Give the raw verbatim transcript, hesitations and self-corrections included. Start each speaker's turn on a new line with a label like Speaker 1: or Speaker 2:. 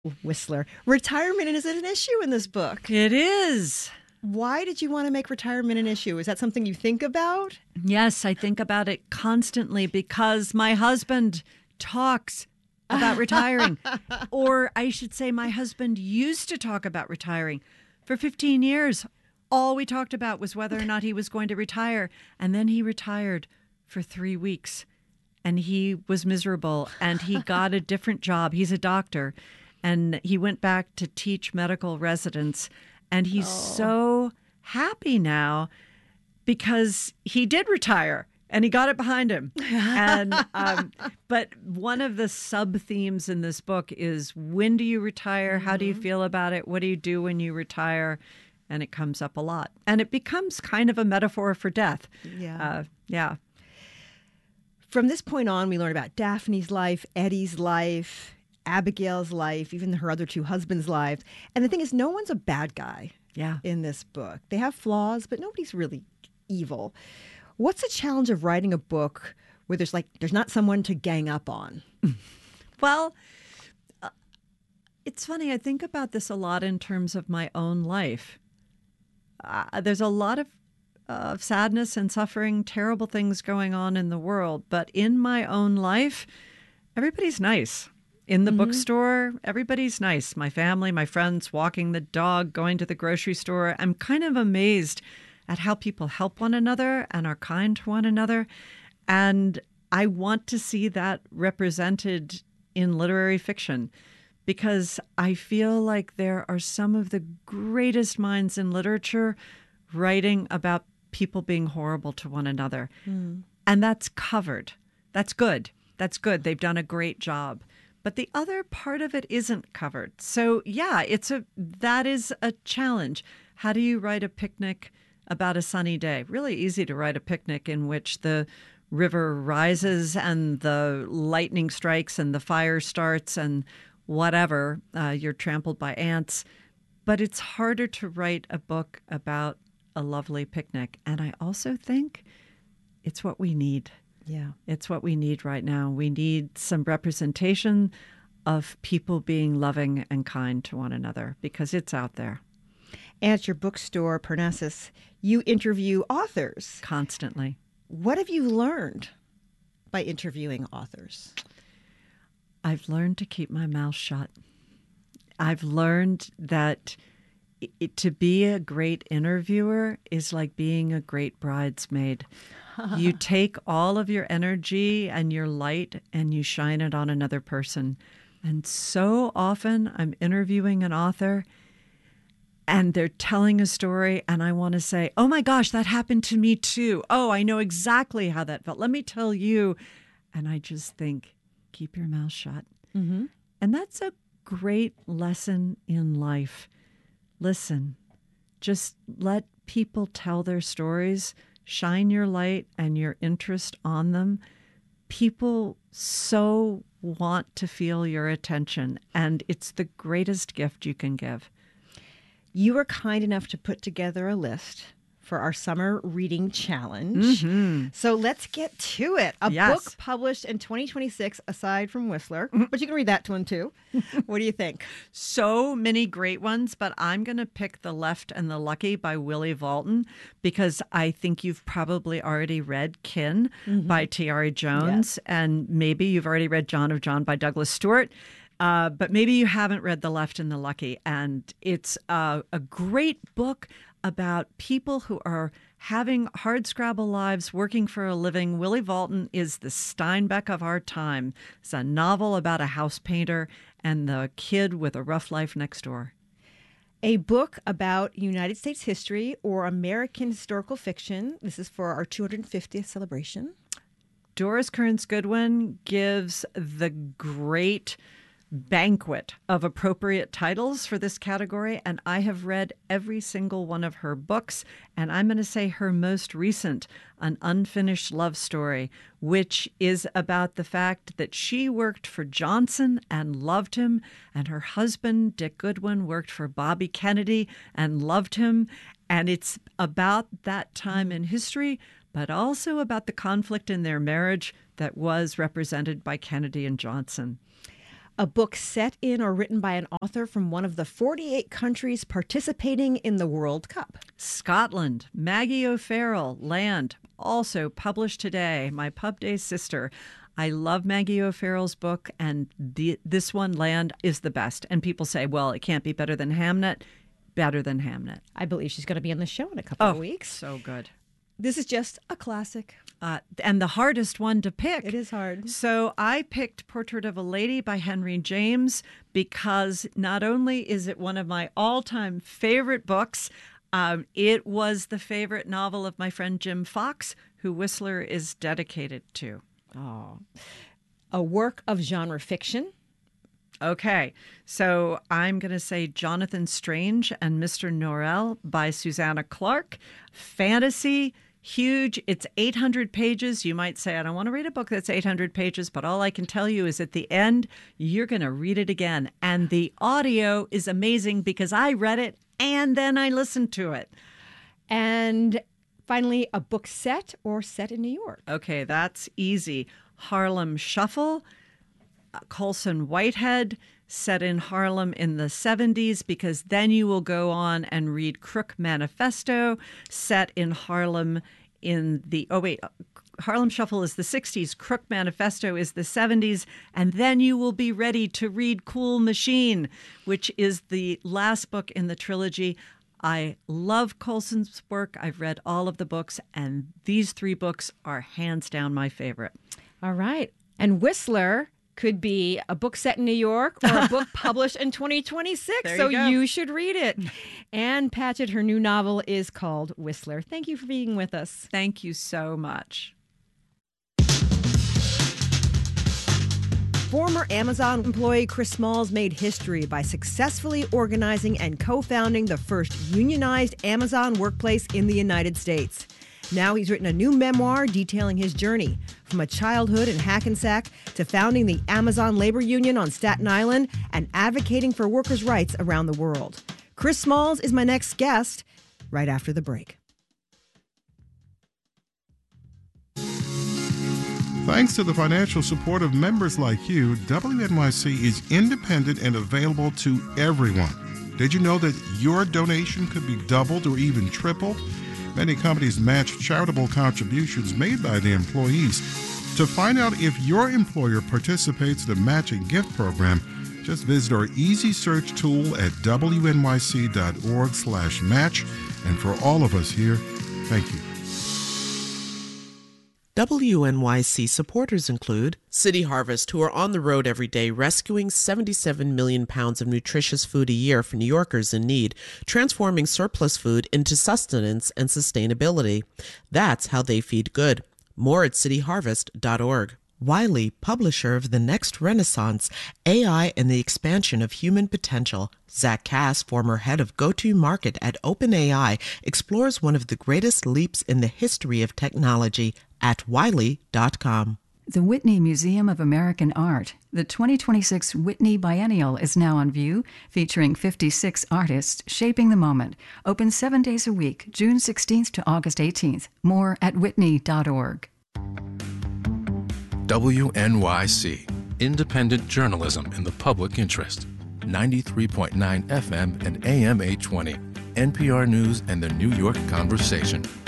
Speaker 1: Whistler. Retirement is an issue in this book.
Speaker 2: It is.
Speaker 1: Why did you want to make retirement an issue? Is that something you think about?
Speaker 2: Yes, I think about it constantly because my husband talks about retiring. Or I should say my husband used to talk about retiring. For fifteen years, all we talked about was whether or not he was going to retire. And then he retired for three weeks. And he was miserable. And he got a different job. He's a doctor. And he went back to teach medical residents. And he's oh. so happy now because he did retire and he got it behind him. And um, but one of the sub themes in this book is, when do you retire? Mm-hmm. How do you feel about it? What do you do when you retire? And it comes up a lot. And it becomes kind of a metaphor for death.
Speaker 1: Yeah.
Speaker 2: Uh, yeah.
Speaker 1: From this point on, we learn about Daphne's life, Eddie's life, Abigail's life, even her other two husbands' lives. And the thing is, no one's a bad guy
Speaker 2: yeah.
Speaker 1: in this book. They have flaws, but nobody's really evil. What's the challenge of writing a book where there's like there's not someone to gang up on?
Speaker 2: Well, uh, it's funny. I think about this a lot in terms of my own life. Uh, there's a lot of uh, sadness and suffering, terrible things going on in the world. But in my own life, everybody's nice. In the mm-hmm. bookstore, everybody's nice. My family, my friends, walking the dog, going to the grocery store. I'm kind of amazed at how people help one another and are kind to one another. And I want to see that represented in literary fiction because I feel like there are some of the greatest minds in literature writing about people being horrible to one another. Mm. And that's covered. That's good. That's good. They've done a great job. But the other part of it isn't covered. So, yeah, it's a that is a challenge. How do you write a picnic about a sunny day? Really easy to write a picnic in which the river rises and the lightning strikes and the fire starts and whatever. Uh, you're trampled by ants. But it's harder to write a book about a lovely picnic. And I also think it's what we need.
Speaker 1: Yeah,
Speaker 2: it's what we need right now. We need some representation of people being loving and kind to one another because it's out there.
Speaker 1: And at your bookstore, Parnassus, you interview authors.
Speaker 2: Constantly.
Speaker 1: What have you learned by interviewing authors?
Speaker 2: I've learned to keep my mouth shut. I've learned that it, to be a great interviewer is like being a great bridesmaid. You take all of your energy and your light and you shine it on another person. And so often I'm interviewing an author and they're telling a story and I want to say, oh my gosh, that happened to me too. Oh, I know exactly how that felt. Let me tell you. And I just think, keep your mouth shut.
Speaker 1: Mm-hmm.
Speaker 2: And that's a great lesson in life. Listen, just let people tell their stories. Shine your light and your interest on them. People so want to feel your attention, and it's the greatest gift you can give.
Speaker 1: You were kind enough to put together a list for our summer reading challenge.
Speaker 2: Mm-hmm.
Speaker 1: So let's get to it. A
Speaker 2: yes.
Speaker 1: book published in twenty twenty-six, aside from Whistler, mm-hmm. but you can read that one too. What do you think?
Speaker 2: So many great ones, but I'm going to pick The Left and the Lucky by Willie Walton because I think you've probably already read Kin mm-hmm. by Tayari Jones, yes. and maybe you've already read John of John by Douglas Stewart. Uh, but maybe you haven't read The Left and the Lucky. And it's uh, a great book about people who are having hardscrabble lives, working for a living. Willie Walton is the Steinbeck of our time. It's a novel about a house painter and the kid with a rough life next door.
Speaker 1: A book about United States history or American historical fiction. This is for our two hundred fiftieth celebration.
Speaker 2: Doris Kearns Goodwin gives the great banquet of appropriate titles for this category, and I have read every single one of her books, and I'm going to say her most recent, An Unfinished Love Story, which is about the fact that she worked for Johnson and loved him, and her husband, Dick Goodwin, worked for Bobby Kennedy and loved him, and it's about that time in history, but also about the conflict in their marriage that was represented by Kennedy and Johnson.
Speaker 1: A book set in or written by an author from one of the forty-eight countries participating in the World Cup.
Speaker 2: Scotland, Maggie O'Farrell, Land, also published today, my Pub Day sister. I love Maggie O'Farrell's book, and the, this one, Land, is the best. And people say, well, it can't be better than Hamnet. Better than Hamnet.
Speaker 1: I believe she's going to be on the show in a couple
Speaker 2: oh,
Speaker 1: of weeks.
Speaker 2: So good.
Speaker 1: This is just a classic.
Speaker 2: Uh, and the hardest one to pick.
Speaker 1: It is hard.
Speaker 2: So I picked Portrait of a Lady by Henry James because not only is it one of my all-time favorite books, um, it was the favorite novel of my friend Jim Fox, who Whistler is dedicated to.
Speaker 1: Oh, a work of genre fiction.
Speaker 2: Okay, so I'm going to say Jonathan Strange and Mister Norrell by Susanna Clarke. Fantasy, huge. It's eight hundred pages. You might say, I don't want to read a book that's eight hundred pages, but all I can tell you is at the end, you're going to read it again. And the audio is amazing because I read it and then I listened to it.
Speaker 1: And finally, a book set or set in New York.
Speaker 2: Okay, that's easy. Harlem Shuffle. Colson Whitehead, set in Harlem in the seventies, because then you will go on and read Crook Manifesto, set in Harlem in the, oh wait, Harlem Shuffle is the sixties, Crook Manifesto is the seventies, and then you will be ready to read Cool Machine, which is the last book in the trilogy. I love Colson's work. I've read all of the books, and these three books are hands down my favorite.
Speaker 1: All right. And Whistler could be a book set in New York or a book published in twenty twenty-six.
Speaker 2: There
Speaker 1: so
Speaker 2: you go.
Speaker 1: You should read it. Ann Patchett, her new novel is called Whistler. Thank you for being with us.
Speaker 2: Thank you so much.
Speaker 1: Former Amazon employee Chris Smalls made history by successfully organizing and co-founding the first unionized Amazon workplace in the United States. Now he's written a new memoir detailing his journey from a childhood in Hackensack to founding the Amazon Labor Union on Staten Island and advocating for workers' rights around the world. Chris Smalls is my next guest right after the break.
Speaker 3: Thanks to the financial support of members like you, W N Y C is independent and available to everyone. Did you know that your donation could be doubled or even tripled? Many companies match charitable contributions made by the employees. To find out if your employer participates in the matching gift program, just visit our easy search tool at W N Y C dot org slash match. And for all of us here, thank you.
Speaker 4: W N Y C supporters include City Harvest, who are on the road every day rescuing seventy-seven million pounds of nutritious food a year for New Yorkers in need, transforming surplus food into sustenance and sustainability. That's how they feed good. More at city harvest dot org. Wiley, publisher of The Next Renaissance, A I and the Expansion of Human Potential. Zach Cass, former head of go-to-market at OpenAI, explores one of the greatest leaps in the history of technology at wiley dot com.
Speaker 5: The Whitney Museum of American Art. The twenty twenty-six Whitney Biennial is now on view, featuring fifty-six artists shaping the moment. Open seven days a week, June sixteenth to August eighteenth. More at whitney dot org.
Speaker 6: W N Y C, independent journalism in the public interest. ninety-three point nine F M and A M eight twenty. N P R News and the New York Conversation.